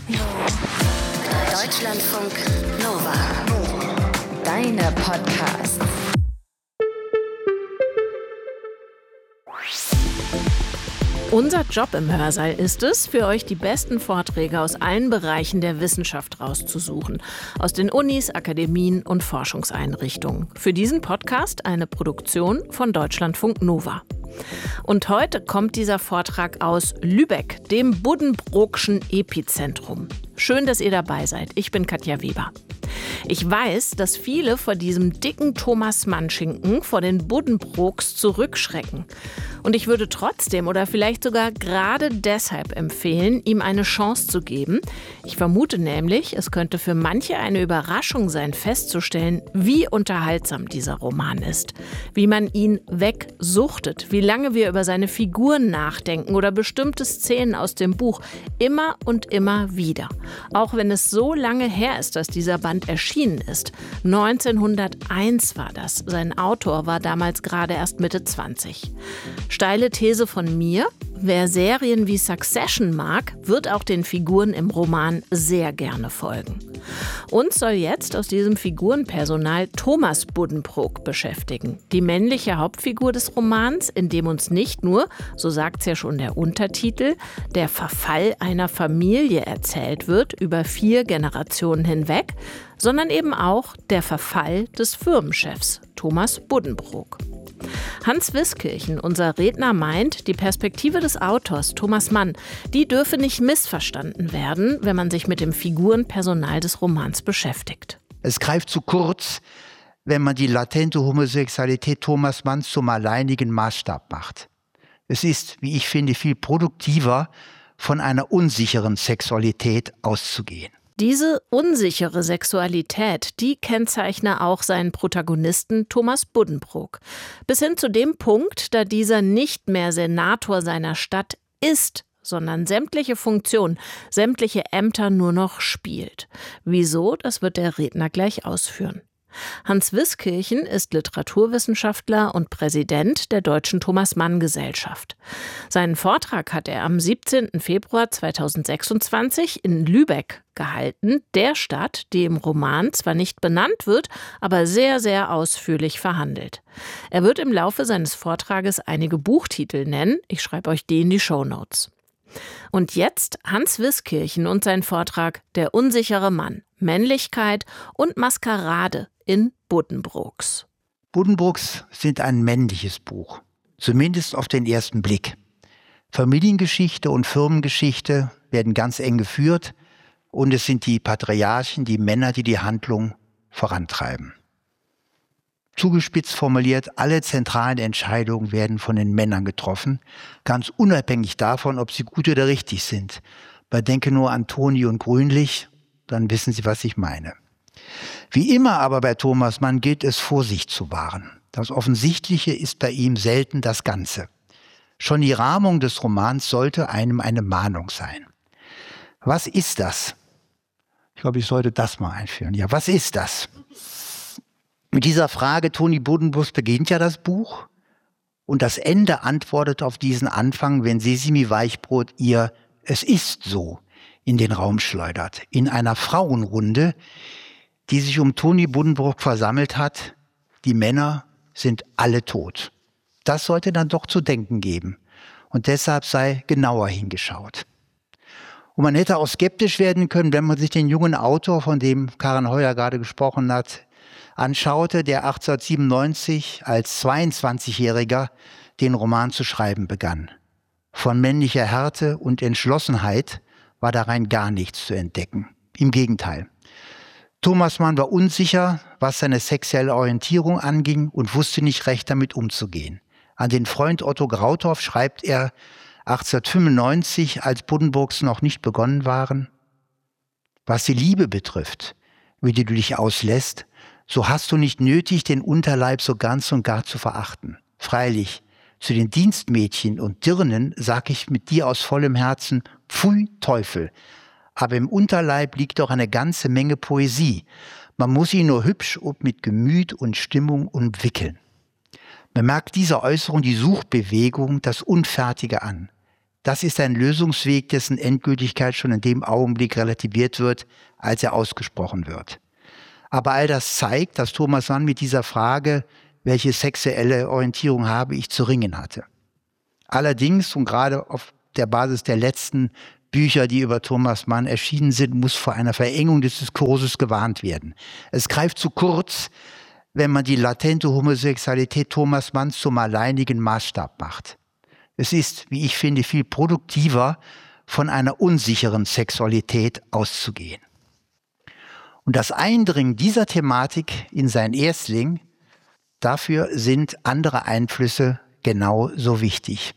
Deutschlandfunk Nova. Deine Podcasts. Unser Job im Hörsaal ist es, für euch die besten Vorträge aus allen Bereichen der Wissenschaft rauszusuchen. Aus den Unis, Akademien und Forschungseinrichtungen. Für diesen Podcast eine Produktion von Deutschlandfunk Nova. Und heute kommt dieser Vortrag aus Lübeck, dem Buddenbrookschen Epizentrum. Schön, dass ihr dabei seid. Ich bin Katja Weber. Ich weiß, dass viele vor diesem dicken Thomas-Mann-Schinken vor den Buddenbrooks zurückschrecken. Und ich würde trotzdem oder vielleicht sogar gerade deshalb empfehlen, ihm eine Chance zu geben. Ich vermute nämlich, es könnte für manche eine Überraschung sein, festzustellen, wie unterhaltsam dieser Roman ist. Wie man ihn wegsuchtet, wie lange wir über seine Figuren nachdenken oder bestimmte Szenen aus dem Buch immer und immer wieder. Auch wenn es so lange her ist, dass dieser Band erschienen ist. 1901 war das. Sein Autor war damals gerade erst Mitte 20. Steile These von mir: Wer Serien wie Succession mag, wird auch den Figuren im Roman sehr gerne folgen. Uns soll jetzt aus diesem Figurenpersonal Thomas Buddenbrook beschäftigen. Die männliche Hauptfigur des Romans, in dem uns nicht nur, so sagt's ja schon der Untertitel, der Verfall einer Familie erzählt wird, über 4 Generationen hinweg, sondern eben auch der Verfall des Firmenchefs, Thomas Buddenbrook. Hans Wiskirchen, unser Redner, meint, die Perspektive des Autors Thomas Mann, die dürfe nicht missverstanden werden, wenn man sich mit dem Figurenpersonal des Romans beschäftigt. Es greift zu kurz, wenn man die latente Homosexualität Thomas Manns zum alleinigen Maßstab macht. Es ist, wie ich finde, viel produktiver, von einer unsicheren Sexualität auszugehen. Diese unsichere Sexualität, die kennzeichne auch seinen Protagonisten Thomas Buddenbrook. Bis hin zu dem Punkt, da dieser nicht mehr Senator seiner Stadt ist, sondern sämtliche Funktionen, sämtliche Ämter nur noch spielt. Wieso, das wird der Redner gleich ausführen. Hans Wiskirchen ist Literaturwissenschaftler und Präsident der Deutschen Thomas-Mann-Gesellschaft. Seinen Vortrag hat er am 17. Februar 2026 in Lübeck gehalten, der Stadt, die im Roman zwar nicht benannt wird, aber sehr, sehr ausführlich verhandelt. Er wird im Laufe seines Vortrages einige Buchtitel nennen. Ich schreibe euch die in die Shownotes. Und jetzt Hans Wiskirchen und sein Vortrag Der unsichere Mann, Männlichkeit und Maskerade in Buddenbrooks. Buddenbrooks sind ein männliches Buch, zumindest auf den ersten Blick. Familiengeschichte und Firmengeschichte werden ganz eng geführt und es sind die Patriarchen, die Männer, die die Handlung vorantreiben. Zugespitzt formuliert, alle zentralen Entscheidungen werden von den Männern getroffen, ganz unabhängig davon, ob sie gut oder richtig sind. Man denke nur an Toni und Grünlich, dann wissen Sie, was ich meine. Wie immer aber bei Thomas Mann gilt es, Vorsicht zu wahren. Das Offensichtliche ist bei ihm selten das Ganze. Schon die Rahmung des Romans sollte einem eine Mahnung sein. Was ist das? Ich glaube, ich sollte das mal einführen. Ja, was ist das? Mit dieser Frage Toni Buddenbrooks beginnt ja das Buch und das Ende antwortet auf diesen Anfang, wenn Sesimi Weichbrot ihr "Es ist so" in den Raum schleudert. In einer Frauenrunde, die sich um Toni Buddenbrook versammelt hat. Die Männer sind alle tot. Das sollte dann doch zu denken geben und deshalb sei genauer hingeschaut. Und man hätte auch skeptisch werden können, wenn man sich den jungen Autor, von dem Karin Heuer gerade gesprochen hat, anschaute, der 1897 als 22-Jähriger den Roman zu schreiben begann. Von männlicher Härte und Entschlossenheit war darein gar nichts zu entdecken. Im Gegenteil. Thomas Mann war unsicher, was seine sexuelle Orientierung anging und wusste nicht recht damit umzugehen. An den Freund Otto Grautorff schreibt er 1895, als Buddenbrooks noch nicht begonnen waren: Was die Liebe betrifft, wie die du dich auslässt, so hast du nicht nötig, den Unterleib so ganz und gar zu verachten. Freilich, zu den Dienstmädchen und Dirnen sag ich mit dir aus vollem Herzen: Pfui, Teufel! Aber im Unterleib liegt doch eine ganze Menge Poesie. Man muss ihn nur hübsch und mit Gemüt und Stimmung umwickeln. Man merkt dieser Äußerung die Suchbewegung, das Unfertige an. Das ist ein Lösungsweg, dessen Endgültigkeit schon in dem Augenblick relativiert wird, als er ausgesprochen wird. Aber all das zeigt, dass Thomas Mann mit dieser Frage, welche sexuelle Orientierung habe ich, zu ringen hatte. Allerdings, und gerade auf der Basis der letzten Bücher, die über Thomas Mann erschienen sind, muss vor einer Verengung des Diskurses gewarnt werden. Es greift zu kurz, wenn man die latente Homosexualität Thomas Manns zum alleinigen Maßstab macht. Es ist, wie ich finde, viel produktiver, von einer unsicheren Sexualität auszugehen. Und das Eindringen dieser Thematik in sein Erstling, dafür sind andere Einflüsse genauso wichtig.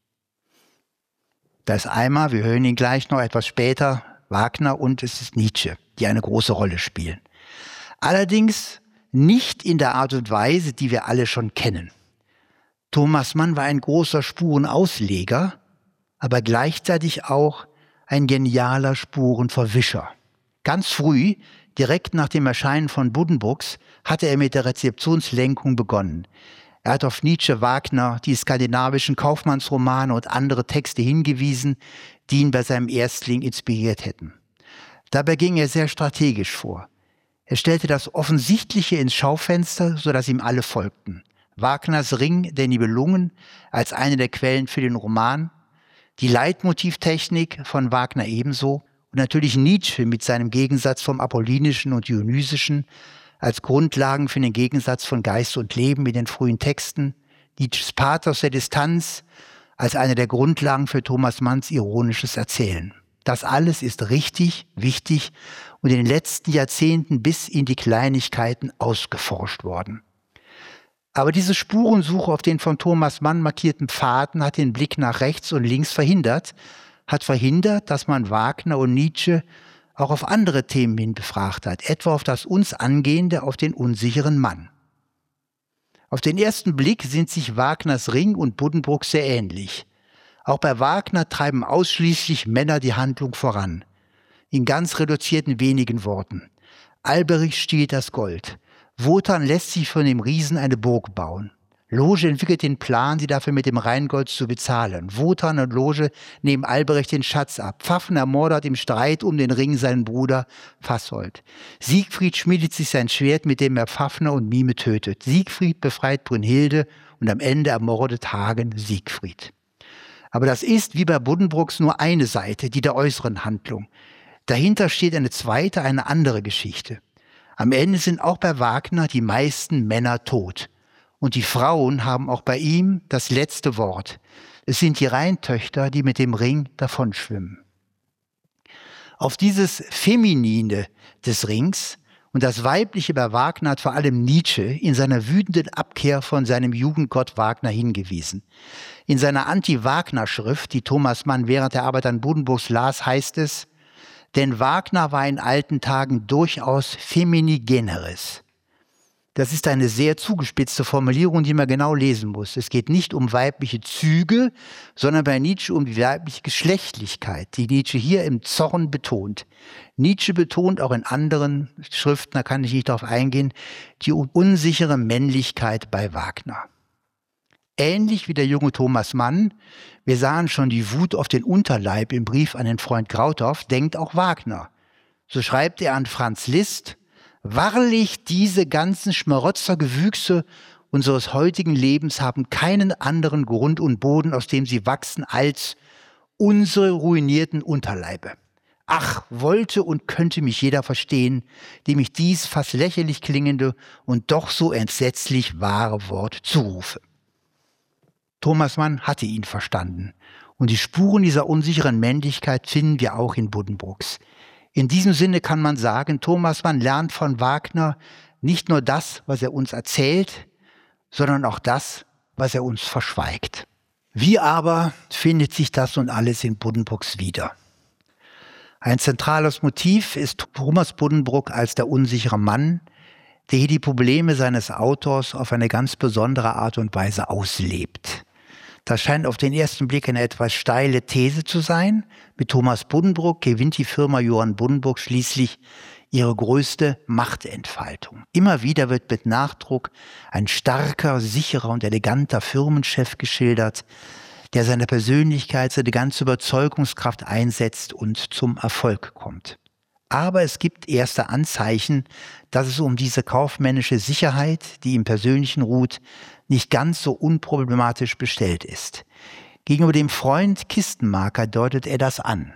Da ist einmal, wir hören ihn gleich noch etwas später, Wagner und es ist Nietzsche, die eine große Rolle spielen. Allerdings nicht in der Art und Weise, die wir alle schon kennen. Thomas Mann war ein großer Spurenausleger, aber gleichzeitig auch ein genialer Spurenverwischer. Ganz früh, direkt nach dem Erscheinen von Buddenbrooks, hatte er mit der Rezeptionslenkung begonnen. Er hat auf Nietzsche, Wagner, die skandinavischen Kaufmannsromane und andere Texte hingewiesen, die ihn bei seinem Erstling inspiriert hätten. Dabei ging er sehr strategisch vor. Er stellte das Offensichtliche ins Schaufenster, sodass ihm alle folgten. Wagners Ring der Nibelungen als eine der Quellen für den Roman, die Leitmotivtechnik von Wagner ebenso und natürlich Nietzsche mit seinem Gegensatz vom Apollinischen und Dionysischen als Grundlagen für den Gegensatz von Geist und Leben in den frühen Texten, Nietzsches Pathos der Distanz als eine der Grundlagen für Thomas Manns ironisches Erzählen. Das alles ist richtig, wichtig und in den letzten Jahrzehnten bis in die Kleinigkeiten ausgeforscht worden. Aber diese Spurensuche auf den von Thomas Mann markierten Pfaden hat den Blick nach rechts und links verhindert, dass man Wagner und Nietzsche auch auf andere Themen hin befragt hat, etwa auf das uns Angehende, auf den unsicheren Mann. Auf den ersten Blick sind sich Wagners Ring und Buddenbrook sehr ähnlich. Auch bei Wagner treiben ausschließlich Männer die Handlung voran. In ganz reduzierten wenigen Worten. Alberich stiehlt das Gold. Wotan lässt sich von dem Riesen eine Burg bauen. Loge entwickelt den Plan, sie dafür mit dem Rheingold zu bezahlen. Wotan und Loge nehmen Albrecht den Schatz ab. Pfaffen ermordet im Streit um den Ring seinen Bruder Fasold. Siegfried schmiedet sich sein Schwert, mit dem er Fafner und Mime tötet. Siegfried befreit Brünnhilde und am Ende ermordet Hagen Siegfried. Aber das ist, wie bei Buddenbrooks, nur eine Seite, die der äußeren Handlung. Dahinter steht eine zweite, eine andere Geschichte. Am Ende sind auch bei Wagner die meisten Männer tot. Und die Frauen haben auch bei ihm das letzte Wort. Es sind die Rheintöchter, die mit dem Ring davonschwimmen. Auf dieses Feminine des Rings und das Weibliche bei Wagner hat vor allem Nietzsche in seiner wütenden Abkehr von seinem Jugendgott Wagner hingewiesen. In seiner Anti-Wagner-Schrift, die Thomas Mann während der Arbeit an Buddenbrooks las, heißt es: Denn Wagner war in alten Tagen durchaus femini generis. Das ist eine sehr zugespitzte Formulierung, die man genau lesen muss. Es geht nicht um weibliche Züge, sondern bei Nietzsche um die weibliche Geschlechtlichkeit, die Nietzsche hier im Zorn betont. Nietzsche betont auch in anderen Schriften, da kann ich nicht darauf eingehen, die unsichere Männlichkeit bei Wagner. Ähnlich wie der junge Thomas Mann, wir sahen schon die Wut auf den Unterleib im Brief an den Freund Krauthoff, denkt auch Wagner. So schreibt er an Franz Liszt: Wahrlich, diese ganzen Schmarotzergewüchse unseres heutigen Lebens haben keinen anderen Grund und Boden, aus dem sie wachsen, als unsere ruinierten Unterleibe. Ach, wollte und könnte mich jeder verstehen, dem ich dies fast lächerlich klingende und doch so entsetzlich wahre Wort zurufe. Thomas Mann hatte ihn verstanden. Und die Spuren dieser unsicheren Männlichkeit finden wir auch in Buddenbrooks. In diesem Sinne kann man sagen, Thomas Mann lernt von Wagner nicht nur das, was er uns erzählt, sondern auch das, was er uns verschweigt. Wie aber findet sich das nun alles in Buddenbrooks wieder? Ein zentrales Motiv ist Thomas Buddenbrook als der unsichere Mann, der hier die Probleme seines Autors auf eine ganz besondere Art und Weise auslebt. Das scheint auf den ersten Blick eine etwas steile These zu sein. Mit Thomas Buddenbrook gewinnt die Firma Johann Buddenbrook schließlich ihre größte Machtentfaltung. Immer wieder wird mit Nachdruck ein starker, sicherer und eleganter Firmenchef geschildert, der seine Persönlichkeit, seine ganze Überzeugungskraft einsetzt und zum Erfolg kommt. Aber es gibt erste Anzeichen, dass es um diese kaufmännische Sicherheit, die im Persönlichen ruht, nicht ganz so unproblematisch bestellt ist. Gegenüber dem Freund Kistenmacher deutet er das an.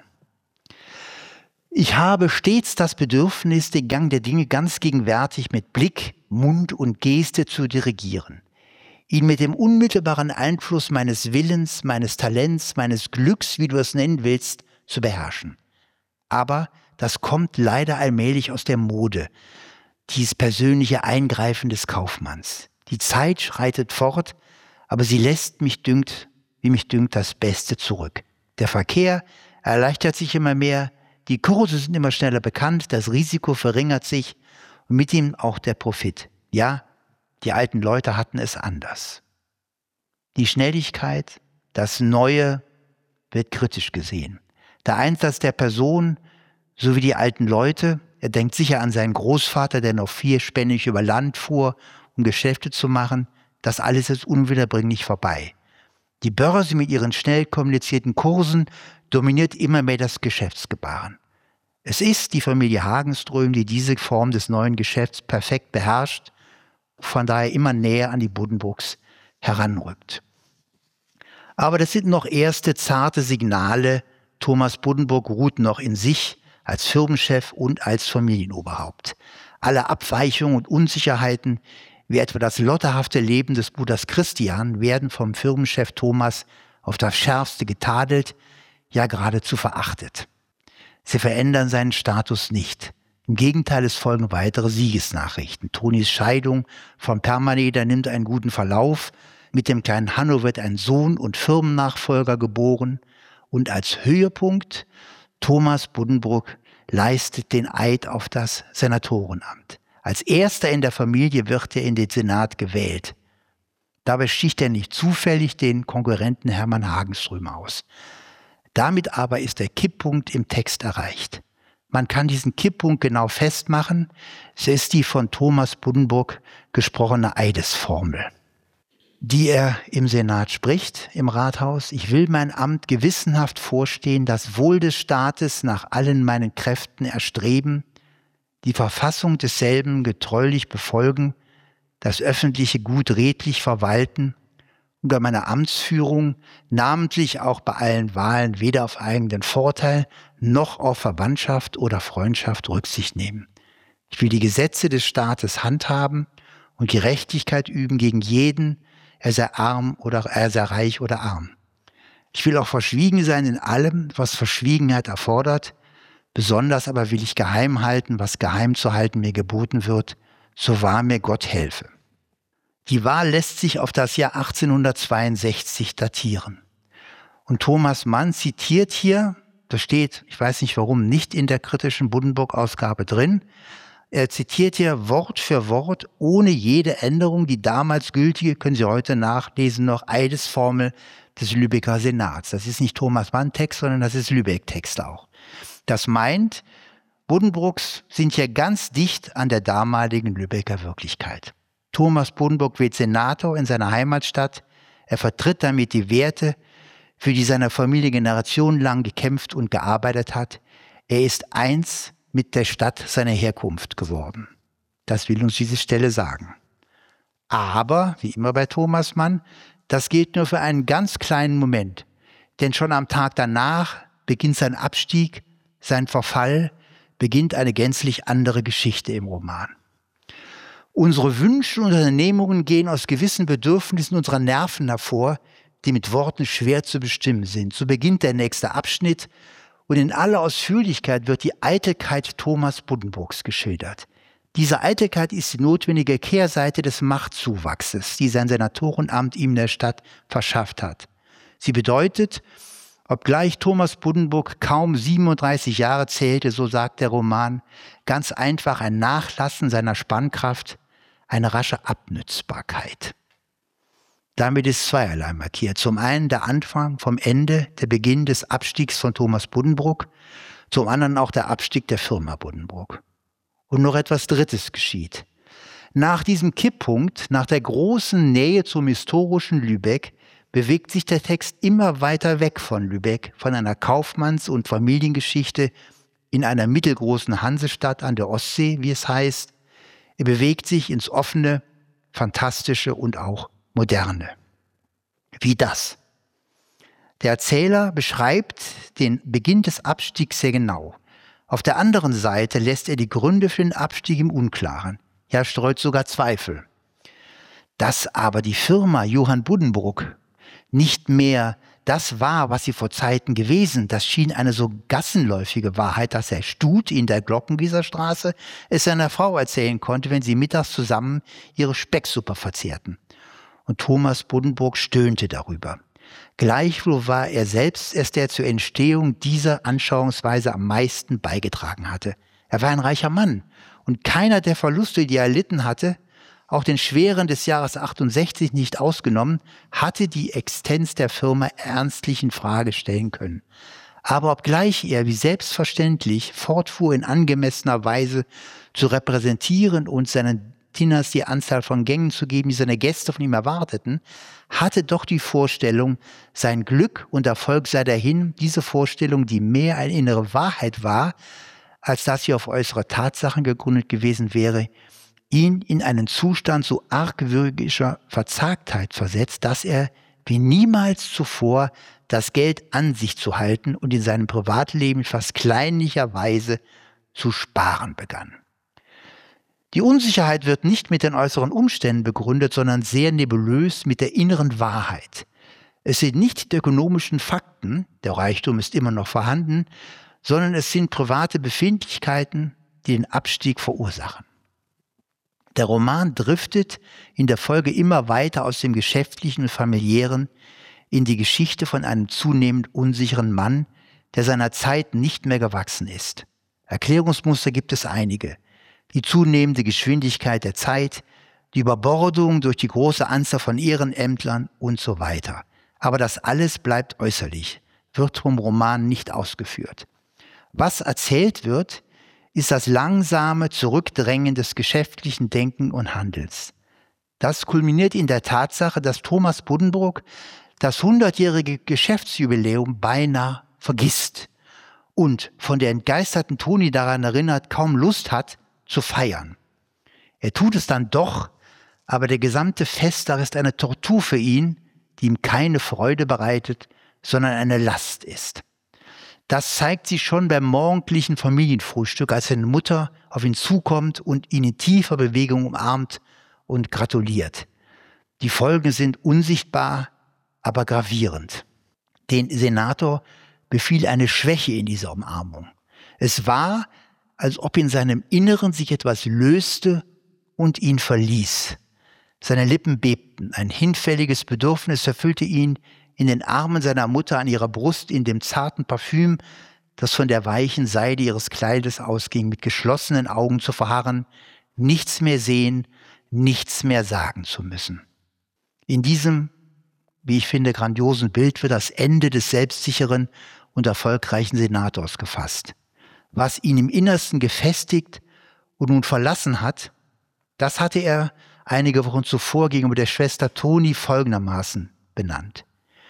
Ich habe stets das Bedürfnis, den Gang der Dinge ganz gegenwärtig mit Blick, Mund und Geste zu dirigieren, ihn mit dem unmittelbaren Einfluss meines Willens, meines Talents, meines Glücks, wie du es nennen willst, zu beherrschen. Aber das kommt leider allmählich aus der Mode, dieses persönliche Eingreifen des Kaufmanns. Die Zeit schreitet fort, aber sie lässt mich dünkt, das Beste zurück. Der Verkehr erleichtert sich immer mehr, die Kurse sind immer schneller bekannt, das Risiko verringert sich und mit ihm auch der Profit. Ja, die alten Leute hatten es anders. Die Schnelligkeit, das Neue wird kritisch gesehen. Der Einsatz der Person, so wie die alten Leute, er denkt sicher an seinen Großvater, der noch vierspännig über Land fuhr, um Geschäfte zu machen, das alles ist unwiederbringlich vorbei. Die Börse mit ihren schnell kommunizierten Kursen dominiert immer mehr das Geschäftsgebaren. Es ist die Familie Hagenström, die diese Form des neuen Geschäfts perfekt beherrscht, von daher immer näher an die Buddenbrooks heranrückt. Aber das sind noch erste zarte Signale. Thomas Buddenbrook ruht noch in sich als Firmenchef und als Familienoberhaupt. Alle Abweichungen und Unsicherheiten, wie etwa das lotterhafte Leben des Bruders Christian, werden vom Firmenchef Thomas auf das Schärfste getadelt, ja geradezu verachtet. Sie verändern seinen Status nicht. Im Gegenteil, es folgen weitere Siegesnachrichten. Tonis Scheidung von Permaneder nimmt einen guten Verlauf. Mit dem kleinen Hanno wird ein Sohn und Firmennachfolger geboren. Und als Höhepunkt, Thomas Buddenbrook leistet den Eid auf das Senatorenamt. Als erster in der Familie wird er in den Senat gewählt. Dabei sticht er nicht zufällig den Konkurrenten Hermann Hagenström aus. Damit aber ist der Kipppunkt im Text erreicht. Man kann diesen Kipppunkt genau festmachen. Es ist die von Thomas Buddenbrook gesprochene Eidesformel, die er im Senat spricht, im Rathaus. Ich will mein Amt gewissenhaft vorstehen, das Wohl des Staates nach allen meinen Kräften erstreben, die Verfassung desselben getreulich befolgen, das öffentliche Gut redlich verwalten, unter meiner Amtsführung namentlich auch bei allen Wahlen weder auf eigenen Vorteil noch auf Verwandtschaft oder Freundschaft Rücksicht nehmen. Ich will die Gesetze des Staates handhaben und Gerechtigkeit üben gegen jeden, er sei arm oder er sei reich oder arm. Ich will auch verschwiegen sein in allem, was Verschwiegenheit erfordert, besonders aber will ich geheim halten, was geheim zu halten mir geboten wird, so wahr mir Gott helfe. Die Wahl lässt sich auf das Jahr 1862 datieren. Und Thomas Mann zitiert hier, das steht, ich weiß nicht warum, nicht in der kritischen Buddenbrook-Ausgabe drin, er zitiert hier Wort für Wort, ohne jede Änderung, die damals gültige, können Sie heute nachlesen, noch Eidesformel des Lübecker Senats. Das ist nicht Thomas Mann-Text, sondern das ist Lübeck-Text auch. Das meint, Buddenbrooks sind hier ganz dicht an der damaligen Lübecker Wirklichkeit. Thomas Buddenbrook wird Senator in seiner Heimatstadt. Er vertritt damit die Werte, für die seine Familie generationenlang gekämpft und gearbeitet hat. Er ist eins mit der Stadt seiner Herkunft geworden. Das will uns diese Stelle sagen. Aber, wie immer bei Thomas Mann, das gilt nur für einen ganz kleinen Moment. Denn schon am Tag danach beginnt sein Abstieg, sein Verfall, beginnt eine gänzlich andere Geschichte im Roman. Unsere Wünsche und Unternehmungen gehen aus gewissen Bedürfnissen unserer Nerven hervor, die mit Worten schwer zu bestimmen sind. So beginnt der nächste Abschnitt und in aller Ausführlichkeit wird die Eitelkeit Thomas Buddenbrooks geschildert. Diese Eitelkeit ist die notwendige Kehrseite des Machtzuwachses, die sein Senatorenamt ihm in der Stadt verschafft hat. Sie bedeutet, obgleich Thomas Buddenbrook kaum 37 Jahre zählte, so sagt der Roman, ganz einfach ein Nachlassen seiner Spannkraft, eine rasche Abnützbarkeit. Damit ist zweierlei markiert. Zum einen der Anfang vom Ende, der Beginn des Abstiegs von Thomas Buddenbrook, zum anderen auch der Abstieg der Firma Buddenbrook. Und noch etwas Drittes geschieht. Nach diesem Kipppunkt, nach der großen Nähe zum historischen Lübeck, bewegt sich der Text immer weiter weg von Lübeck, von einer Kaufmanns- und Familiengeschichte in einer mittelgroßen Hansestadt an der Ostsee, wie es heißt. Er bewegt sich ins Offene, Fantastische und auch Moderne. Wie das? Der Erzähler beschreibt den Beginn des Abstiegs sehr genau. Auf der anderen Seite lässt er die Gründe für den Abstieg im Unklaren. Ja, streut sogar Zweifel. Dass aber die Firma Johann Buddenbrook nicht mehr das war, was sie vor Zeiten gewesen, das schien eine so gassenläufige Wahrheit, dass Herr Stut in der Glockengießerstraße es seiner Frau erzählen konnte, wenn sie mittags zusammen ihre Specksuppe verzehrten. Und Thomas Buddenbrook stöhnte darüber. Gleichwohl war er selbst es, der zur Entstehung dieser Anschauungsweise am meisten beigetragen hatte. Er war ein reicher Mann und keiner der Verluste, die er erlitten hatte, auch den schweren des Jahres 68 nicht ausgenommen, hatte die Existenz der Firma ernstlich in Frage stellen können. Aber obgleich er wie selbstverständlich fortfuhr, in angemessener Weise zu repräsentieren und seinen Dieners die Anzahl von Gängen zu geben, die seine Gäste von ihm erwarteten, hatte doch die Vorstellung, sein Glück und Erfolg sei dahin, diese Vorstellung, die mehr eine innere Wahrheit war, als dass sie auf äußere Tatsachen gegründet gewesen wäre, ihn in einen Zustand so argwöhnischer Verzagtheit versetzt, dass er wie niemals zuvor das Geld an sich zu halten und in seinem Privatleben fast kleinlicher Weise zu sparen begann. Die Unsicherheit wird nicht mit den äußeren Umständen begründet, sondern sehr nebulös mit der inneren Wahrheit. Es sind nicht die ökonomischen Fakten, der Reichtum ist immer noch vorhanden, sondern es sind private Befindlichkeiten, die den Abstieg verursachen. Der Roman driftet in der Folge immer weiter aus dem Geschäftlichen und Familiären in die Geschichte von einem zunehmend unsicheren Mann, der seiner Zeit nicht mehr gewachsen ist. Erklärungsmuster gibt es einige. Die zunehmende Geschwindigkeit der Zeit, die Überbordung durch die große Anzahl von Ehrenämtlern und so weiter. Aber das alles bleibt äußerlich, wird vom Roman nicht ausgeführt. Was erzählt wird, ist das langsame Zurückdrängen des geschäftlichen Denken und Handels. Das kulminiert in der Tatsache, dass Thomas Buddenbrook das 100-jährige Geschäftsjubiläum beinahe vergisst und von der entgeisterten Toni daran erinnert, kaum Lust hat, zu feiern. Er tut es dann doch, aber der gesamte Festtag ist eine Tortur für ihn, die ihm keine Freude bereitet, sondern eine Last ist. Das zeigt sich schon beim morgendlichen Familienfrühstück, als seine Mutter auf ihn zukommt und ihn in tiefer Bewegung umarmt und gratuliert. Die Folgen sind unsichtbar, aber gravierend. Den Senator befiel eine Schwäche in dieser Umarmung. Es war, als ob in seinem Inneren sich etwas löste und ihn verließ. Seine Lippen bebten, ein hinfälliges Bedürfnis erfüllte ihn, in den Armen seiner Mutter an ihrer Brust in dem zarten Parfüm, das von der weichen Seide ihres Kleides ausging, mit geschlossenen Augen zu verharren, nichts mehr sehen, nichts mehr sagen zu müssen. In diesem, wie ich finde, grandiosen Bild wird das Ende des selbstsicheren und erfolgreichen Senators gefasst. Was ihn im Innersten gefestigt und nun verlassen hat, das hatte er einige Wochen zuvor gegenüber der Schwester Toni folgendermaßen benannt.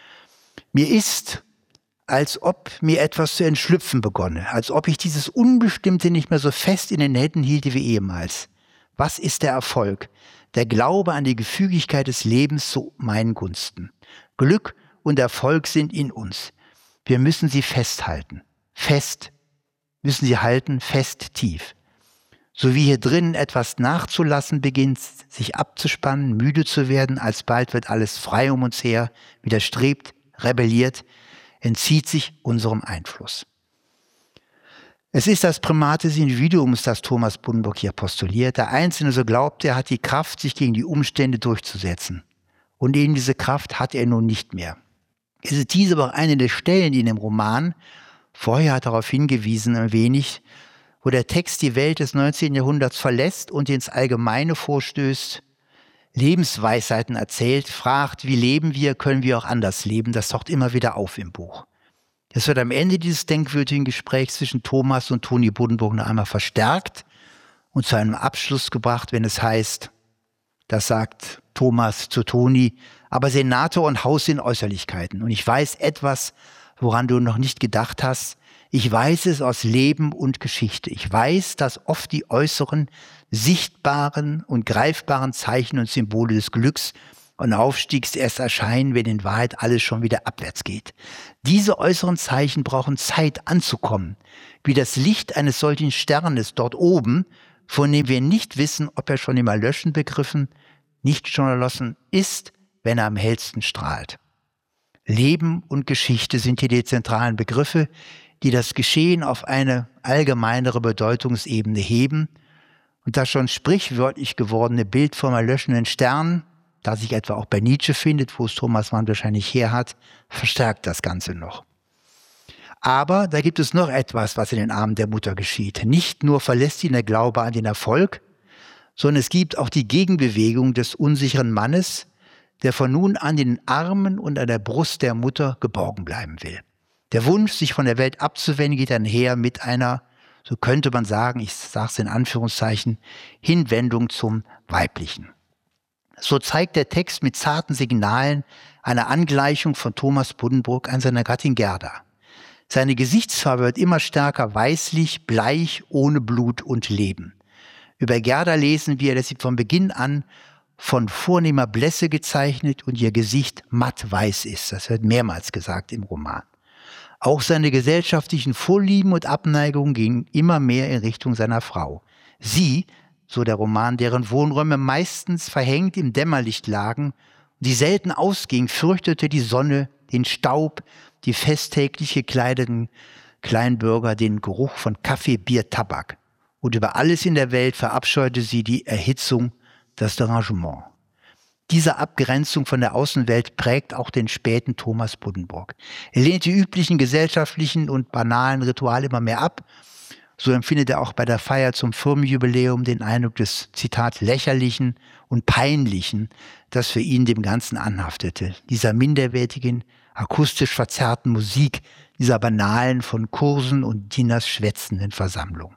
Mir ist, als ob mir etwas zu entschlüpfen begonne, als ob ich dieses Unbestimmte nicht mehr so fest in den Händen hielte wie ehemals. Was ist der Erfolg? Der Glaube an die Gefügigkeit des Lebens zu meinen Gunsten. Glück und Erfolg sind in uns. Wir müssen sie festhalten. Fest müssen sie halten, fest tief. So wie hier drinnen etwas nachzulassen beginnt, sich abzuspannen, müde zu werden, alsbald wird alles frei um uns her, widerstrebt, rebelliert, entzieht sich unserem Einfluss. Es ist das Primat des Individuums, das Thomas Buddenbrook hier postuliert. Der Einzelne, so glaubt er, hat die Kraft, sich gegen die Umstände durchzusetzen. Und eben diese Kraft hat er nun nicht mehr. Es ist diese aber auch eine der Stellen in dem Roman, vorher hat darauf hingewiesen ein wenig, wo der Text die Welt des 19. Jahrhunderts verlässt und ins Allgemeine vorstößt, Lebensweisheiten erzählt, fragt, wie leben wir, können wir auch anders leben. Das taucht immer wieder auf im Buch. Es wird am Ende dieses denkwürdigen Gesprächs zwischen Thomas und Toni Buddenbrook noch einmal verstärkt und zu einem Abschluss gebracht, wenn es heißt, Das sagt Thomas zu Toni, aber Senator und Haus sind Äußerlichkeiten. Und ich weiß etwas, woran du noch nicht gedacht hast. Ich weiß es aus Leben und Geschichte. Ich weiß, dass oft die äußeren, sichtbaren und greifbaren Zeichen und Symbole des Glücks und Aufstiegs erst erscheinen, wenn in Wahrheit alles schon wieder abwärts geht. Diese äußeren Zeichen brauchen Zeit anzukommen, wie das Licht eines solchen Sternes dort oben, von dem wir nicht wissen, ob er schon im Erlöschen begriffen, nicht schon erloschen ist, wenn er am hellsten strahlt. Leben und Geschichte sind hier die zentralen Begriffe, die das Geschehen auf eine allgemeinere Bedeutungsebene heben. Und das schon sprichwörtlich gewordene Bild vom erlöschenden Stern, das sich etwa auch bei Nietzsche findet, wo es Thomas Mann wahrscheinlich her hat, verstärkt das Ganze noch. Aber da gibt es noch etwas, was in den Armen der Mutter geschieht. Nicht nur verlässt ihn der Glaube an den Erfolg, sondern es gibt auch die Gegenbewegung des unsicheren Mannes, der von nun an in den Armen und an der Brust der Mutter geborgen bleiben will. Der Wunsch, sich von der Welt abzuwenden, geht einher mit einer, so könnte man sagen, ich sage es in Anführungszeichen, Hinwendung zum Weiblichen. So zeigt der Text mit zarten Signalen eine Angleichung von Thomas Buddenbrook an seiner Gattin Gerda. Seine Gesichtsfarbe wird immer stärker weißlich, bleich, ohne Blut und Leben. Über Gerda lesen wir, dass sie von Beginn an von vornehmer Blässe gezeichnet und ihr Gesicht matt weiß ist. Das wird mehrmals gesagt im Roman. Auch seine gesellschaftlichen Vorlieben und Abneigungen gingen immer mehr in Richtung seiner Frau. Sie, so der Roman, deren Wohnräume meistens verhängt im Dämmerlicht lagen und die selten ausging, fürchtete die Sonne, den Staub, die festtäglich gekleideten Kleinbürger, den Geruch von Kaffee, Bier, Tabak. Und über alles in der Welt verabscheute sie die Erhitzung, das Derangement. Diese Abgrenzung von der Außenwelt prägt auch den späten Thomas Buddenbrook. Er lehnt die üblichen gesellschaftlichen und banalen Rituale immer mehr ab. So empfindet er auch bei der Feier zum Firmenjubiläum den Eindruck des, Zitat, Lächerlichen und Peinlichen, das für ihn dem Ganzen anhaftete. Dieser minderwertigen, akustisch verzerrten Musik, dieser banalen, von Kursen und Dieners schwätzenden Versammlung.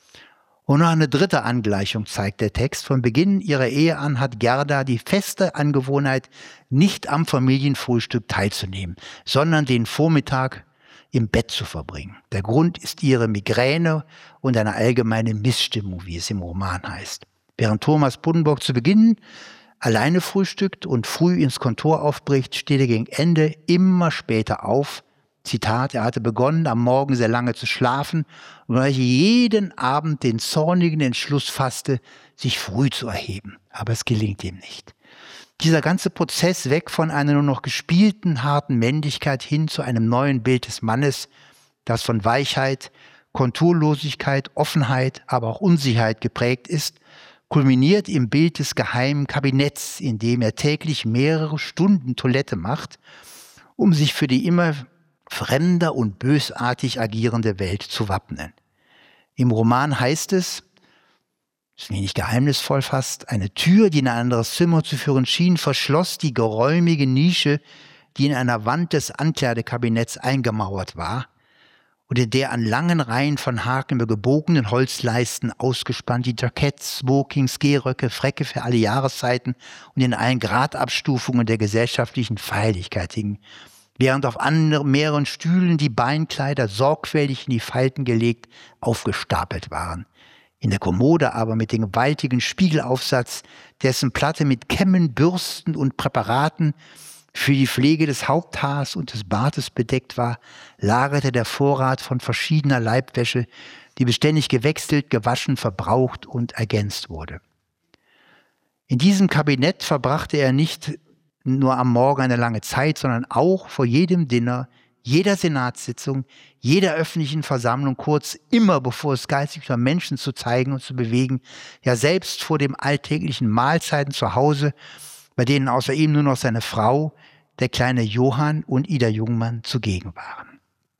Und noch eine dritte Angleichung zeigt der Text. Von Beginn ihrer Ehe an hat Gerda die feste Angewohnheit, nicht am Familienfrühstück teilzunehmen, sondern den Vormittag im Bett zu verbringen. Der Grund ist ihre Migräne und eine allgemeine Missstimmung, wie es im Roman heißt. Während Thomas Buddenbrook zu Beginn alleine frühstückt und früh ins Kontor aufbricht, steht er gegen Ende immer später auf. Zitat, er hatte begonnen, am Morgen sehr lange zu schlafen und weil er jeden Abend den zornigen Entschluss fasste, sich früh zu erheben. Aber es gelingt ihm nicht. Dieser ganze Prozess weg von einer nur noch gespielten, harten Männlichkeit hin zu einem neuen Bild des Mannes, das von Weichheit, Konturlosigkeit, Offenheit, aber auch Unsicherheit geprägt ist, kulminiert im Bild des geheimen Kabinetts, in dem er täglich mehrere Stunden Toilette macht, um sich für die immer fremder und bösartig agierende Welt zu wappnen. Im Roman heißt es, ist wenig geheimnisvoll fast, eine Tür, die in ein anderes Zimmer zu führen schien, verschloss die geräumige Nische, die in einer Wand des Ankleidekabinetts eingemauert war und in der an langen Reihen von Haken über gebogenen Holzleisten ausgespannt die Jacketts, Smokings, Gehröcke, Fräcke für alle Jahreszeiten und in allen Gradabstufungen der gesellschaftlichen Feierlichkeit hingen, während auf mehreren Stühlen die Beinkleider sorgfältig in die Falten gelegt aufgestapelt waren. In der Kommode aber mit dem gewaltigen Spiegelaufsatz, dessen Platte mit Kämmen, Bürsten und Präparaten für die Pflege des Haupthaars und des Bartes bedeckt war, lagerte der Vorrat von verschiedener Leibwäsche, die beständig gewechselt, gewaschen, verbraucht und ergänzt wurde. In diesem Kabinett verbrachte er nicht nur am Morgen eine lange Zeit, sondern auch vor jedem Dinner, jeder Senatssitzung, jeder öffentlichen Versammlung, kurz immer bevor es geistig war, Menschen zu zeigen und zu bewegen, ja selbst vor dem alltäglichen Mahlzeiten zu Hause, bei denen außer ihm nur noch seine Frau, der kleine Johann und Ida Jungmann zugegen waren.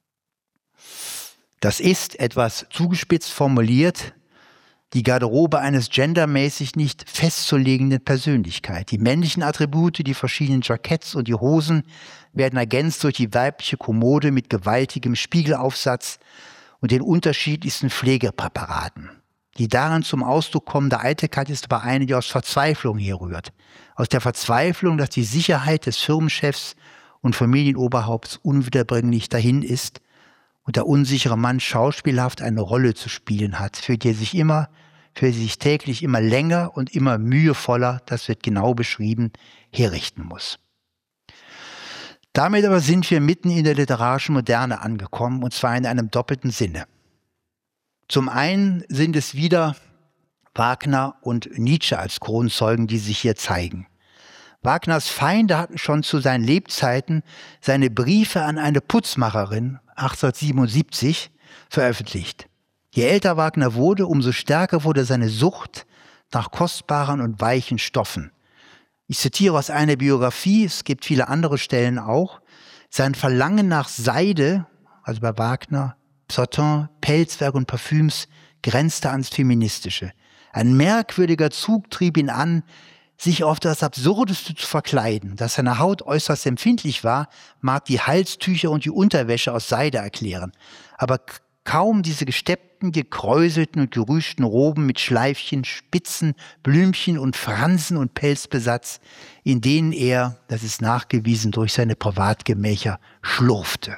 Das ist, etwas zugespitzt formuliert, die Garderobe eines gendermäßig nicht festzulegenden Persönlichkeit. Die männlichen Attribute, die verschiedenen Jacketts und die Hosen werden ergänzt durch die weibliche Kommode mit gewaltigem Spiegelaufsatz und den unterschiedlichsten Pflegepräparaten. Die darin zum Ausdruck kommende Eitelkeit ist aber eine, die aus Verzweiflung herrührt. Aus der Verzweiflung, dass die Sicherheit des Firmenchefs und Familienoberhaupts unwiederbringlich dahin ist und der unsichere Mann schauspielhaft eine Rolle zu spielen hat, für die sich täglich immer länger und immer mühevoller, das wird genau beschrieben, herrichten muss. Damit aber sind wir mitten in der literarischen Moderne angekommen, und zwar in einem doppelten Sinne. Zum einen sind es wieder Wagner und Nietzsche als Kronzeugen, die sich hier zeigen. Wagners Feinde hatten schon zu seinen Lebzeiten seine Briefe an eine Putzmacherin 1877 veröffentlicht. Je älter Wagner wurde, umso stärker wurde seine Sucht nach kostbaren und weichen Stoffen. Ich zitiere aus einer Biografie, es gibt viele andere Stellen auch, sein Verlangen nach Seide, also bei Wagner, Satin, Pelzwerk und Parfüms, grenzte ans Feministische. Ein merkwürdiger Zug trieb ihn an, sich auf das Absurdeste zu verkleiden. Dass seine Haut äußerst empfindlich war, mag die Halstücher und die Unterwäsche aus Seide erklären. Aber kaum diese gesteppten, gekräuselten und gerüschten Roben mit Schleifchen, Spitzen, Blümchen und Fransen und Pelzbesatz, in denen er, das ist nachgewiesen, durch seine Privatgemächer schlurfte.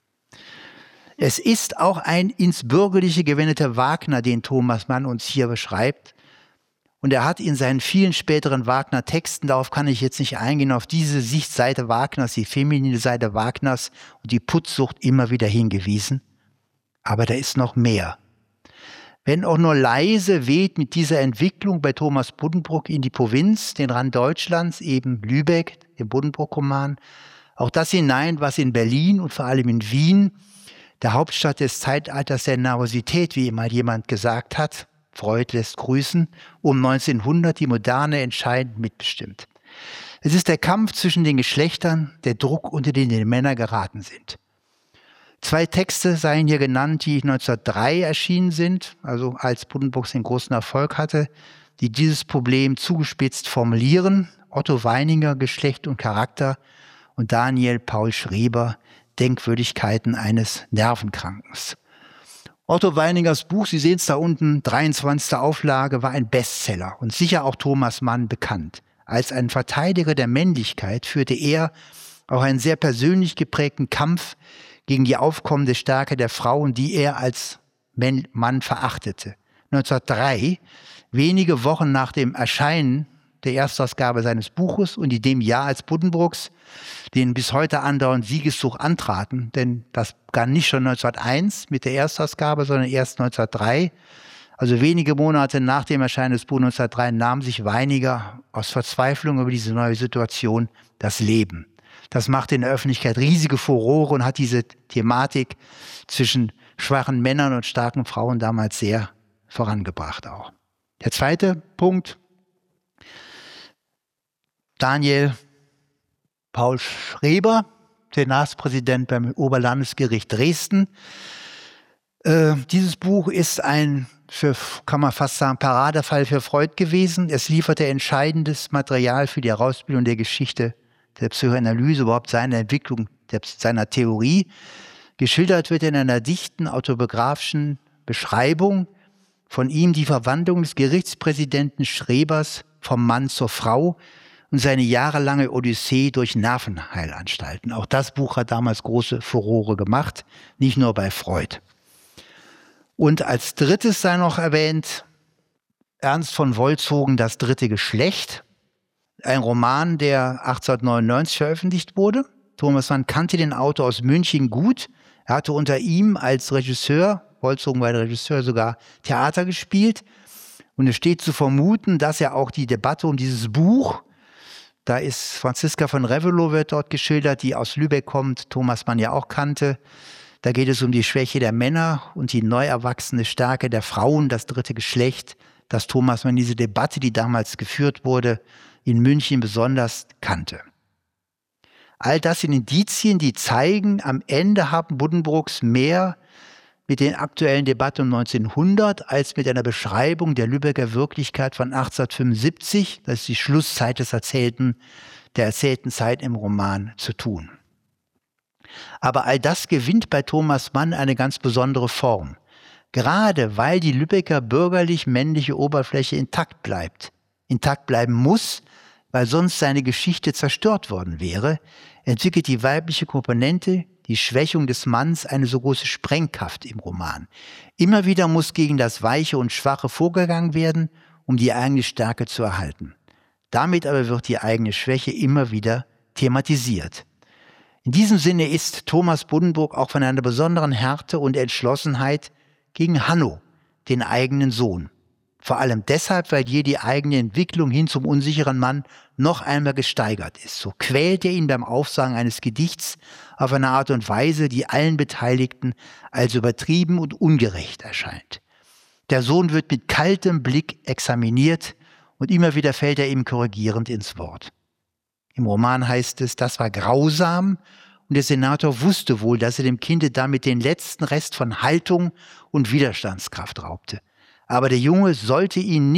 Es ist auch ein ins Bürgerliche gewendeter Wagner, den Thomas Mann uns hier beschreibt. Und er hat in seinen vielen späteren Wagner-Texten, darauf kann ich jetzt nicht eingehen, auf diese Sichtseite Wagners, die feminine Seite Wagners und die Putzsucht immer wieder hingewiesen. Aber da ist noch mehr. Wenn auch nur leise weht mit dieser Entwicklung bei Thomas Buddenbrook in die Provinz, den Rand Deutschlands, eben Lübeck, den Buddenbrook-Roman, auch das hinein, was in Berlin und vor allem in Wien, der Hauptstadt des Zeitalters der Nervosität, wie mal jemand gesagt hat, Freud lässt grüßen, um 1900 die Moderne entscheidend mitbestimmt. Es ist der Kampf zwischen den Geschlechtern, der Druck, unter den die Männer geraten sind. 2 Texte seien hier genannt, die 1903 erschienen sind, also als Buddenbrook den großen Erfolg hatte, die dieses Problem zugespitzt formulieren. Otto Weininger, Geschlecht und Charakter, und Daniel Paul Schreber, Denkwürdigkeiten eines Nervenkrankens. Otto Weiningers Buch, Sie sehen es da unten, 23. Auflage, war ein Bestseller und sicher auch Thomas Mann bekannt. Als ein Verteidiger der Männlichkeit führte er auch einen sehr persönlich geprägten Kampf gegen die aufkommende Stärke der Frauen, die er als Mann verachtete. 1903, wenige Wochen nach dem Erscheinen der Erstausgabe seines Buches und in dem Jahr, als Buddenbrooks den bis heute andauernden Siegeszug antraten, denn das begann nicht schon 1901 mit der Erstausgabe, sondern erst 1903. Also wenige Monate nach dem Erscheinen des Buches 1903 nahm sich Weininger aus Verzweiflung über diese neue Situation das Leben. Das machte in der Öffentlichkeit riesige Furore und hat diese Thematik zwischen schwachen Männern und starken Frauen damals sehr vorangebracht auch. Der zweite Punkt: Daniel Paul Schreber, Senatspräsident beim Oberlandesgericht Dresden. Dieses Buch ist kann man fast sagen, Paradefall für Freud gewesen. Es lieferte entscheidendes Material für die Herausbildung der Geschichte der Psychoanalyse, überhaupt seine Entwicklung seiner Theorie. Geschildert wird in einer dichten autobiografischen Beschreibung von ihm die Verwandlung des Gerichtspräsidenten Schrebers vom Mann zur Frau und seine jahrelange Odyssee durch Nervenheilanstalten. Auch das Buch hat damals große Furore gemacht, nicht nur bei Freud. Und als drittes sei noch erwähnt Ernst von Wolzogen, Das dritte Geschlecht, ein Roman, der 1899 veröffentlicht wurde. Thomas Mann kannte den Autor aus München gut. Er hatte unter ihm als Regisseur, Wolzogen war der Regisseur, sogar Theater gespielt. Und es steht zu vermuten, dass er auch die Debatte um dieses Buch, da ist Franziska von Revelow, wird dort geschildert, die aus Lübeck kommt, Thomas Mann ja auch kannte. Da geht es um die Schwäche der Männer und die neu erwachsene Stärke der Frauen, das dritte Geschlecht, dass Thomas Mann diese Debatte, die damals geführt wurde, in München besonders kannte. All das sind Indizien, die zeigen, am Ende haben Buddenbrooks mehr mit den aktuellen Debatten um 1900 als mit einer Beschreibung der Lübecker Wirklichkeit von 1875, das ist die Schlusszeit der erzählten Zeit im Roman, zu tun. Aber all das gewinnt bei Thomas Mann eine ganz besondere Form. Gerade weil die Lübecker bürgerlich-männliche Oberfläche intakt bleiben muss, weil sonst seine Geschichte zerstört worden wäre, entwickelt die weibliche Komponente, die Schwächung des Manns, eine so große Sprengkraft im Roman. Immer wieder muss gegen das Weiche und Schwache vorgegangen werden, um die eigene Stärke zu erhalten. Damit aber wird die eigene Schwäche immer wieder thematisiert. In diesem Sinne ist Thomas Buddenbrook auch von einer besonderen Härte und Entschlossenheit gegen Hanno, den eigenen Sohn. Vor allem deshalb, weil hier die eigene Entwicklung hin zum unsicheren Mann noch einmal gesteigert ist. So quält er ihn beim Aufsagen eines Gedichts auf eine Art und Weise, die allen Beteiligten als übertrieben und ungerecht erscheint. Der Sohn wird mit kaltem Blick examiniert und immer wieder fällt er ihm korrigierend ins Wort. Im Roman heißt es, das war grausam und der Senator wusste wohl, dass er dem Kinde damit den letzten Rest von Haltung und Widerstandskraft raubte. Aber der Junge sollte ihn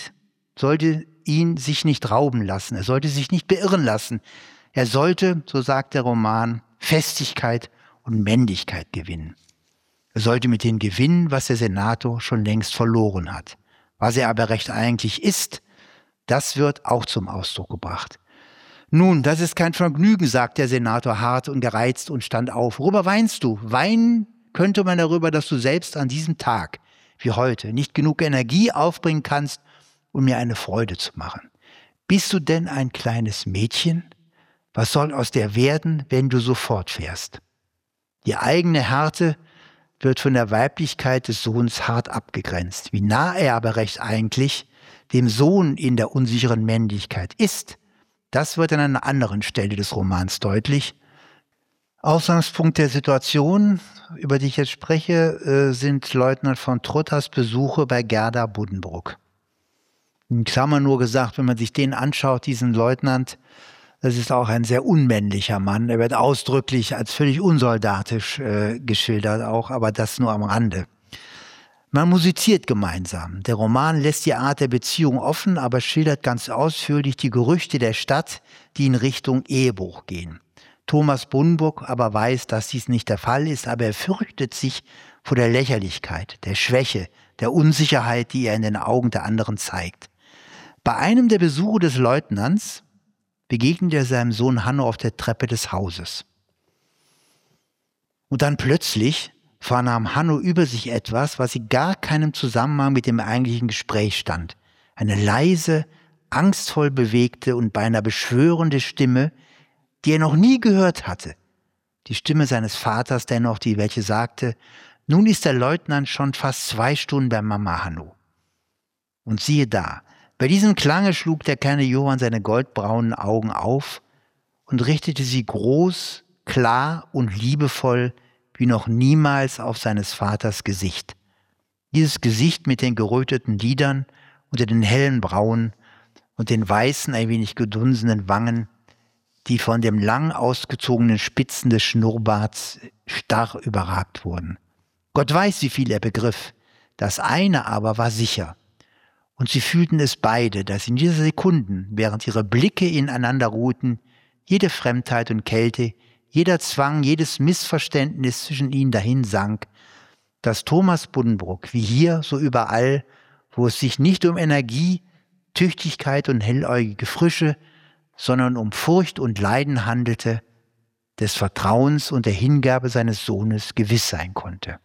sich nicht rauben lassen, er sollte sich nicht beirren lassen. Er sollte, so sagt der Roman, Festigkeit und Männlichkeit gewinnen. Er sollte mit dem gewinnen, was der Senator schon längst verloren hat. Was er aber recht eigentlich ist, das wird auch zum Ausdruck gebracht. Nun, das ist kein Vergnügen, sagt der Senator hart und gereizt und stand auf. Worüber weinst du? Weinen könnte man darüber, dass du selbst an diesem Tag, wie heute, nicht genug Energie aufbringen kannst, um mir eine Freude zu machen. Bist du denn ein kleines Mädchen? Was soll aus dir werden, wenn du so fortfährst? Die eigene Härte wird von der Weiblichkeit des Sohns hart abgegrenzt. Wie nah er aber recht eigentlich dem Sohn in der unsicheren Männlichkeit ist, das wird an einer anderen Stelle des Romans Ausgangspunkt der Situation, über die ich jetzt spreche, sind Leutnant von Trutters Besuche bei Gerda Buddenbrook. In Klammern nur gesagt, wenn man sich den anschaut, diesen Leutnant, das ist auch ein sehr unmännlicher Mann. Er wird ausdrücklich als völlig unsoldatisch geschildert auch, aber das nur am Rande. Man musiziert gemeinsam. Der Roman lässt die Art der Beziehung offen, aber schildert ganz ausführlich die Gerüchte der Stadt, die in Richtung Ehebruch gehen. Thomas Buddenbrook aber weiß, dass dies nicht der Fall ist, aber er fürchtet sich vor der Lächerlichkeit, der Schwäche, der Unsicherheit, die er in den Augen der anderen zeigt. Bei einem der Besuche des Leutnants begegnet er seinem Sohn Hanno auf der Treppe des Hauses. Und dann plötzlich vernahm Hanno über sich etwas, was in gar keinem Zusammenhang mit dem eigentlichen Gespräch stand. Eine leise, angstvoll bewegte und beinahe beschwörende Stimme, die er noch nie gehört hatte. Die Stimme seines Vaters dennoch, welche sagte, nun ist der Leutnant schon fast 2 Stunden bei Mama Hanno. Und siehe da, bei diesem Klange schlug der kleine Johann seine goldbraunen Augen auf und richtete sie groß, klar und liebevoll wie noch niemals auf seines Vaters Gesicht. Dieses Gesicht mit den geröteten Lidern unter den hellen Brauen und den weißen, ein wenig gedunsenen Wangen, die von den lang ausgezogenen Spitzen des Schnurrbarts starr überragt wurden. Gott weiß, wie viel er begriff. Das eine aber war sicher. Und sie fühlten es beide, dass in dieser Sekunden, während ihre Blicke ineinander ruhten, jede Fremdheit und Kälte, jeder Zwang, jedes Missverständnis zwischen ihnen dahin sank, dass Thomas Buddenbrook, wie hier so überall, wo es sich nicht um Energie, Tüchtigkeit und helläugige Frische, sondern um Furcht und Leiden handelte, des Vertrauens und der Hingabe seines Sohnes gewiss sein konnte.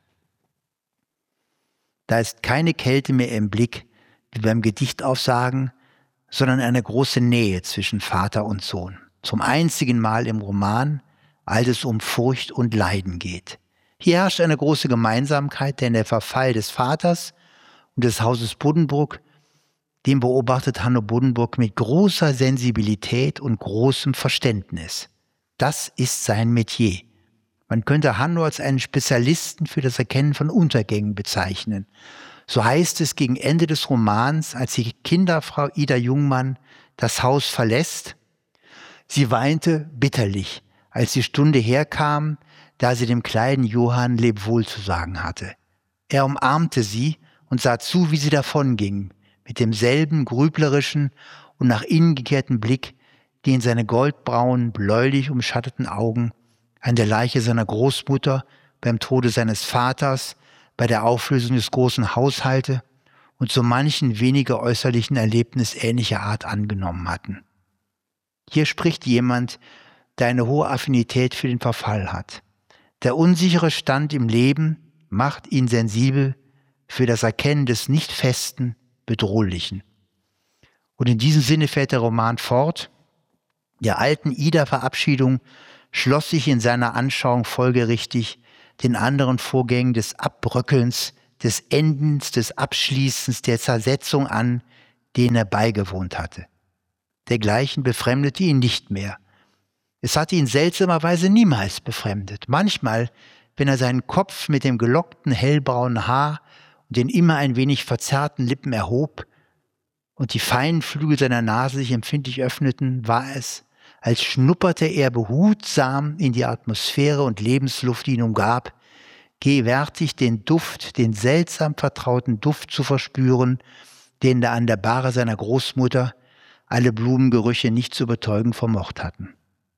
Da ist keine Kälte mehr im Blick, wie beim Gedichtaufsagen, sondern eine große Nähe zwischen Vater und Sohn. Zum einzigen Mal im Roman, als es um Furcht und Leiden geht. Hier herrscht eine große Gemeinsamkeit, denn der Verfall des Vaters und des Hauses Buddenbrook, den beobachtet Hanno Buddenbrook mit großer Sensibilität und großem Verständnis. Das ist sein Metier. Man könnte Hanno als einen Spezialisten für das Erkennen von Untergängen bezeichnen. So heißt es gegen Ende des Romans, als die Kinderfrau Ida Jungmann das Haus verlässt. Sie weinte bitterlich, als die Stunde herkam, da sie dem kleinen Johann Lebwohl zu sagen hatte. Er umarmte sie und sah zu, wie sie davonging, mit demselben grüblerischen und nach innen gekehrten Blick, die in seine goldbraunen, bläulich umschatteten Augen an der Leiche seiner Großmutter beim Tode seines Vaters, bei der Auflösung des großen Haushaltes und so manchen weniger äußerlichen Erlebnis ähnlicher Art angenommen hatten. Hier spricht jemand, der eine hohe Affinität für den Verfall hat. Der unsichere Stand im Leben macht ihn sensibel für das Erkennen des Nicht-Festen, Bedrohlichen. Und in diesem Sinne fährt der Roman fort. Der alten Ida-Verabschiedung schloss sich in seiner Anschauung folgerichtig den anderen Vorgängen des Abbröckelns, des Endens, des Abschließens, der Zersetzung an, denen er beigewohnt hatte. Dergleichen befremdete ihn nicht mehr. Es hatte ihn seltsamerweise niemals befremdet. Manchmal, wenn er seinen Kopf mit dem gelockten hellbraunen Haar und den immer ein wenig verzerrten Lippen erhob und die feinen Flügel seiner Nase sich empfindlich öffneten, war es, als schnupperte er behutsam in die Atmosphäre und Lebensluft, die ihn umgab, gewärtig den Duft, den seltsam vertrauten Duft zu verspüren, den er an der Bahre seiner Großmutter alle Blumengerüche nicht zu betäuben vermocht hatten.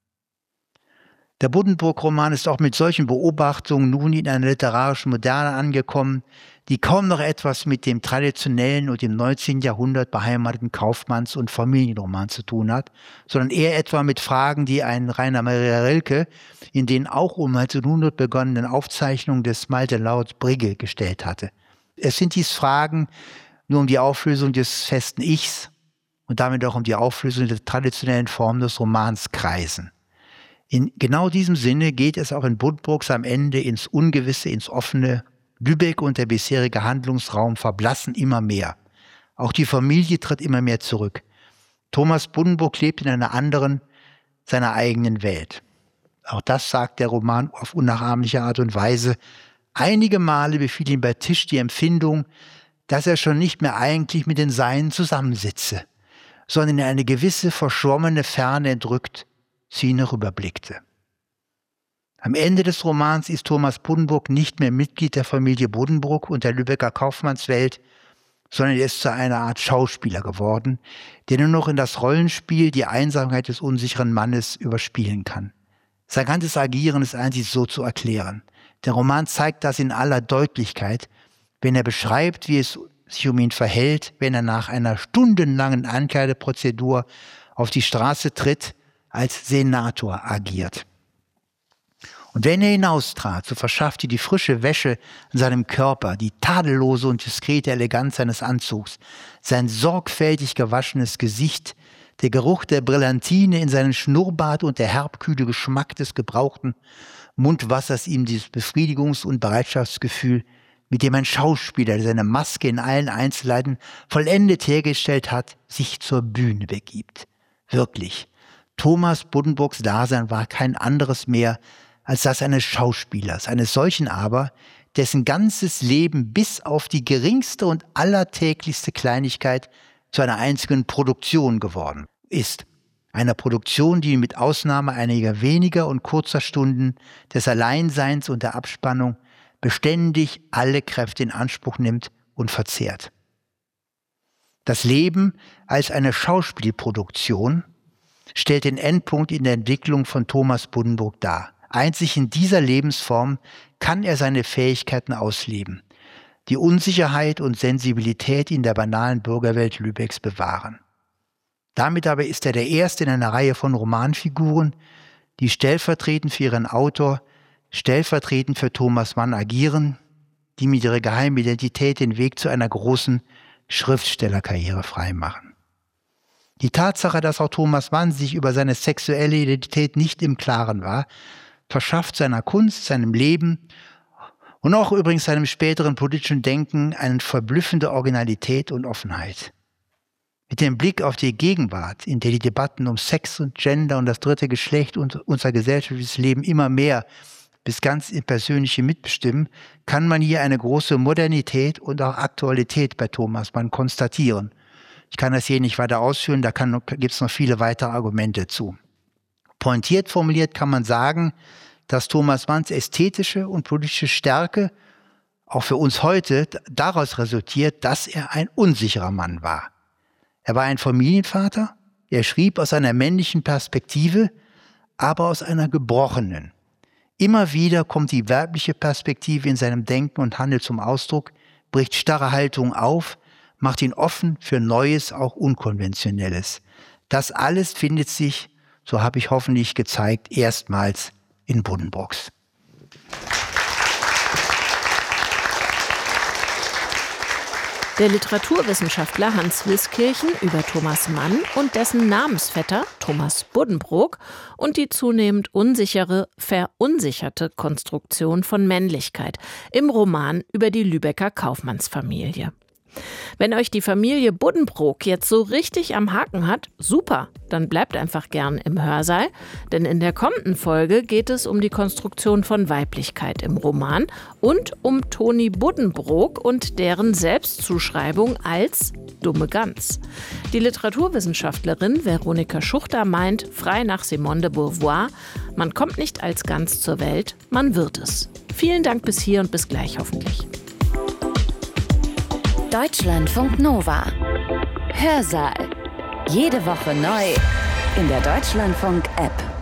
Der Buddenbrook-Roman ist auch mit solchen Beobachtungen nun in einer literarischen Moderne angekommen, die kaum noch etwas mit dem traditionellen und im 19. Jahrhundert beheimateten Kaufmanns- und Familienroman zu tun hat, sondern eher etwa mit Fragen, die ein Rainer Maria Rilke in den auch um 1900 begonnenen Aufzeichnungen des Malte Laut Brigge gestellt hatte. Es sind dies Fragen nur um die Auflösung des festen Ichs und damit auch um die Auflösung der traditionellen Form des Romans kreisen. In genau diesem Sinne geht es auch in Buddenbrooks am Ende ins Ungewisse, ins Offene. Lübeck und der bisherige Handlungsraum verblassen immer mehr. Auch die Familie tritt immer mehr zurück. Thomas Buddenbrook lebt in einer anderen, seiner eigenen Welt. Auch das sagt der Roman auf unnachahmliche Art und Weise. Einige Male befiel ihm bei Tisch die Empfindung, dass er schon nicht mehr eigentlich mit den Seinen zusammensitze, sondern in eine gewisse verschwommene Ferne entrückt sie hinüberblickte. Am Ende des Romans ist Thomas Buddenbrook nicht mehr Mitglied der Familie Buddenbrook und der Lübecker Kaufmannswelt, sondern er ist zu einer Art Schauspieler geworden, der nur noch in das Rollenspiel die Einsamkeit des unsicheren Mannes überspielen kann. Sein ganzes Agieren ist einzig so zu erklären. Der Roman zeigt das in aller Deutlichkeit, wenn er beschreibt, wie es sich um ihn verhält, wenn er nach einer stundenlangen Ankleideprozedur auf die Straße tritt, als Senator agiert. Und wenn er hinaustrat, so verschaffte die frische Wäsche an seinem Körper, die tadellose und diskrete Eleganz seines Anzugs, sein sorgfältig gewaschenes Gesicht, der Geruch der Brillantine in seinen Schnurrbart und der herbkühle Geschmack des gebrauchten Mundwassers ihm dieses Befriedigungs- und Bereitschaftsgefühl, mit dem ein Schauspieler, der seine Maske in allen Einzelheiten vollendet hergestellt hat, sich zur Bühne begibt. Wirklich, Thomas Buddenbrooks Dasein war kein anderes mehr als das eines Schauspielers, eines solchen aber, dessen ganzes Leben bis auf die geringste und allertäglichste Kleinigkeit zu einer einzigen Produktion geworden ist. Einer Produktion, die mit Ausnahme einiger weniger und kurzer Stunden des Alleinseins und der Abspannung beständig alle Kräfte in Anspruch nimmt und verzehrt. Das Leben als eine Schauspielproduktion stellt den Endpunkt in der Entwicklung von Thomas Buddenbrook dar. Einzig in dieser Lebensform kann er seine Fähigkeiten ausleben, die Unsicherheit und Sensibilität in der banalen Bürgerwelt Lübecks bewahren. Damit aber ist er der Erste in einer Reihe von Romanfiguren, die stellvertretend für ihren Autor, stellvertretend für Thomas Mann agieren, die mit ihrer geheimen Identität den Weg zu einer großen Schriftstellerkarriere freimachen. Die Tatsache, dass auch Thomas Mann sich über seine sexuelle Identität nicht im Klaren war, verschafft seiner Kunst, seinem Leben und auch übrigens seinem späteren politischen Denken eine verblüffende Originalität und Offenheit. Mit dem Blick auf die Gegenwart, in der die Debatten um Sex und Gender und das dritte Geschlecht und unser gesellschaftliches Leben immer mehr bis ganz in persönliche mitbestimmen, kann man hier eine große Modernität und auch Aktualität bei Thomas Mann konstatieren. Ich kann das hier nicht weiter ausführen, da gibt es noch viele weitere Argumente zu. Pointiert formuliert kann man sagen, dass Thomas Manns ästhetische und politische Stärke auch für uns heute daraus resultiert, dass er ein unsicherer Mann war. Er war ein Familienvater, er schrieb aus einer männlichen Perspektive, aber aus einer gebrochenen. Immer wieder kommt die weibliche Perspektive in seinem Denken und Handeln zum Ausdruck, bricht starre Haltungen auf, macht ihn offen für Neues, auch Unkonventionelles. Das alles findet sich, so habe ich hoffentlich gezeigt, erstmals in Buddenbrooks. Der Literaturwissenschaftler Hans Wiskirchen über Thomas Mann und dessen Namensvetter Thomas Buddenbrook und die zunehmend unsichere, verunsicherte Konstruktion von Männlichkeit im Roman über die Lübecker Kaufmannsfamilie. Wenn euch die Familie Buddenbrook jetzt so richtig am Haken hat, super, dann bleibt einfach gern im Hörsaal, denn in der kommenden Folge geht es um die Konstruktion von Weiblichkeit im Roman und um Toni Buddenbrook und deren Selbstzuschreibung als dumme Gans. Die Literaturwissenschaftlerin Veronika Schuchter meint, frei nach Simone de Beauvoir, man kommt nicht als Gans zur Welt, man wird es. Vielen Dank bis hier und bis gleich hoffentlich. Deutschlandfunk Nova. Hörsaal. Jede Woche neu in der Deutschlandfunk-App.